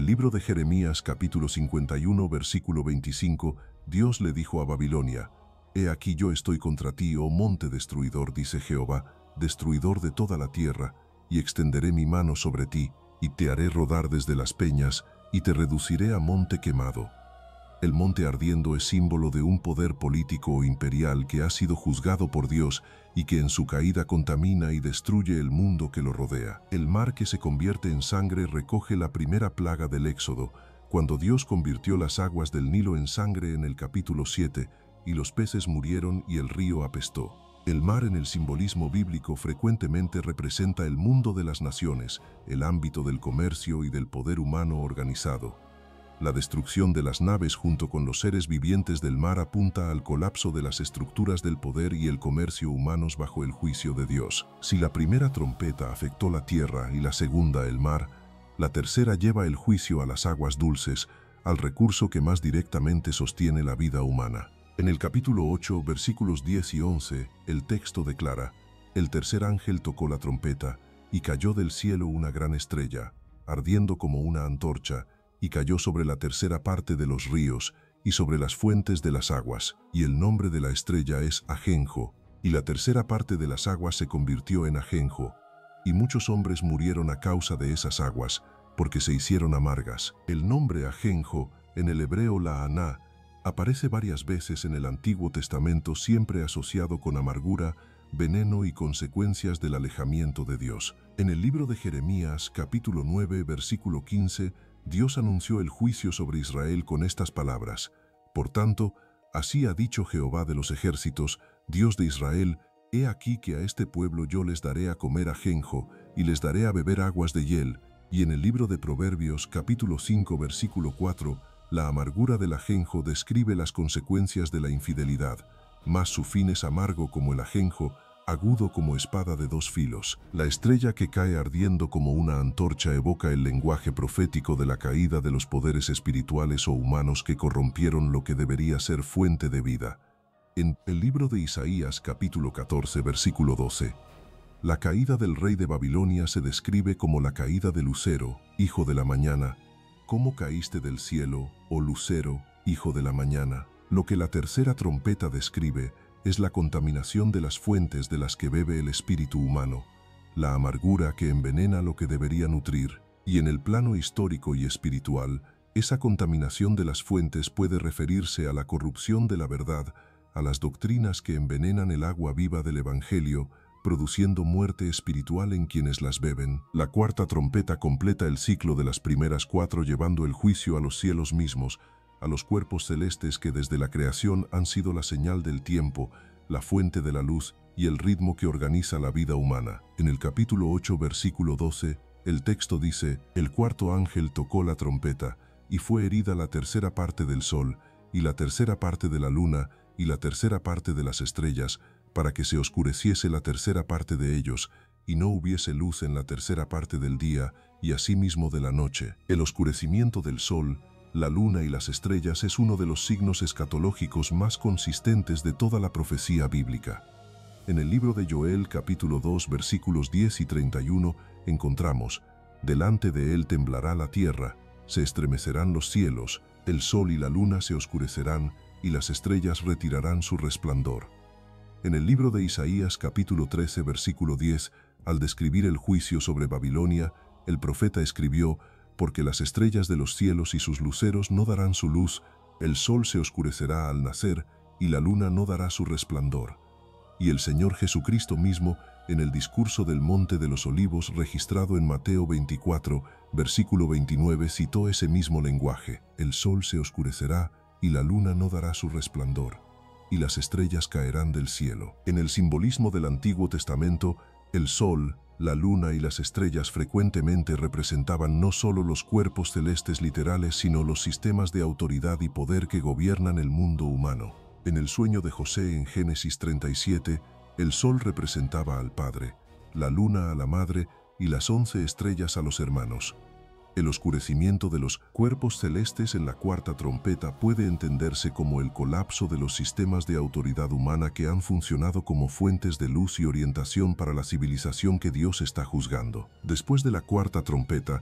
el libro de Jeremías capítulo 51 versículo 25, Dios le dijo a Babilonia: He aquí yo estoy contra ti, oh monte destruidor, dice Jehová, destruidor de toda la tierra, y extenderé mi mano sobre ti, y te haré rodar desde las peñas, y te reduciré a monte quemado. El monte ardiendo es símbolo de un poder político o imperial que ha sido juzgado por Dios y que en su caída contamina y destruye el mundo que lo rodea. El mar que se convierte en sangre recoge la primera plaga del Éxodo, cuando Dios convirtió las aguas del Nilo en sangre en el capítulo 7, y los peces murieron y el río apestó. El mar en el simbolismo bíblico frecuentemente representa el mundo de las naciones, el ámbito del comercio y del poder humano organizado. La destrucción de las naves junto con los seres vivientes del mar apunta al colapso de las estructuras del poder y el comercio humanos bajo el juicio de Dios. Si la primera trompeta afectó la tierra y la segunda el mar, la tercera lleva el juicio a las aguas dulces, al recurso que más directamente sostiene la vida humana. En el capítulo 8, versículos 10 y 11, el texto declara: El tercer ángel tocó la trompeta, y cayó del cielo una gran estrella, ardiendo como una antorcha, y cayó sobre la tercera parte de los ríos y sobre las fuentes de las aguas, y el nombre de la estrella es Ajenjo, y la tercera parte de las aguas se convirtió en ajenjo, y muchos hombres murieron a causa de esas aguas, porque se hicieron amargas. El nombre ajenjo, en el hebreo la'aná, aparece varias veces en el Antiguo Testamento, siempre asociado con amargura, veneno y consecuencias del alejamiento de Dios. En el libro de Jeremías, capítulo 9, versículo 15, Dios anunció el juicio sobre Israel con estas palabras: Por tanto, así ha dicho Jehová de los ejércitos, Dios de Israel: He aquí que a este pueblo yo les daré a comer ajenjo, y les daré a beber aguas de hiel. Y en el libro de Proverbios, capítulo 5, versículo 4, la amargura del ajenjo describe las consecuencias de la infidelidad, mas su fin es amargo como el ajenjo, agudo como espada de dos filos. La estrella que cae ardiendo como una antorcha evoca el lenguaje profético de la caída de los poderes espirituales o humanos que corrompieron lo que debería ser fuente de vida. En el libro de Isaías, capítulo 14, versículo 12, la caída del rey de Babilonia se describe como la caída de Lucero, hijo de la mañana. ¿Cómo caíste del cielo, oh Lucero, hijo de la mañana? Lo que la tercera trompeta describe es la contaminación de las fuentes de las que bebe el espíritu humano, la amargura que envenena lo que debería nutrir, y en el plano histórico y espiritual, esa contaminación de las fuentes puede referirse a la corrupción de la verdad, a las doctrinas que envenenan el agua viva del Evangelio, produciendo muerte espiritual en quienes las beben. La cuarta trompeta completa el ciclo de las primeras cuatro, llevando el juicio a los cielos mismos, a los cuerpos celestes que desde la creación han sido la señal del tiempo, la fuente de la luz y el ritmo que organiza la vida humana. En el capítulo 8, versículo 12, el texto dice: El cuarto ángel tocó la trompeta, y fue herida la tercera parte del sol, y la tercera parte de la luna, y la tercera parte de las estrellas, para que se oscureciese la tercera parte de ellos, y no hubiese luz en la tercera parte del día, y asimismo de la noche. El oscurecimiento del sol, la luna y las estrellas es uno de los signos escatológicos más consistentes de toda la profecía bíblica. En el libro de Joel, capítulo 2, versículos 10 y 31, encontramos: Delante de él temblará la tierra, se estremecerán los cielos, el sol y la luna se oscurecerán, y las estrellas retirarán su resplandor. En el libro de Isaías, capítulo 13, versículo 10, al describir el juicio sobre Babilonia, el profeta escribió: Porque las estrellas de los cielos y sus luceros no darán su luz, el sol se oscurecerá al nacer, y la luna no dará su resplandor. Y el Señor Jesucristo mismo, en el discurso del Monte de los Olivos registrado en Mateo 24, versículo 29, citó ese mismo lenguaje: El sol se oscurecerá, y la luna no dará su resplandor, y las estrellas caerán del cielo. En el simbolismo del Antiguo Testamento, el sol, la luna y las estrellas frecuentemente representaban no solo los cuerpos celestes literales, sino los sistemas de autoridad y poder que gobiernan el mundo humano. En el sueño de José en Génesis 37, el sol representaba al padre, la luna a la madre y las 11 estrellas a los hermanos. El oscurecimiento de los cuerpos celestes en la cuarta trompeta puede entenderse como el colapso de los sistemas de autoridad humana que han funcionado como fuentes de luz y orientación para la civilización que Dios está juzgando. Después de la cuarta trompeta,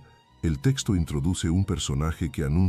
El texto introduce un personaje que anuncia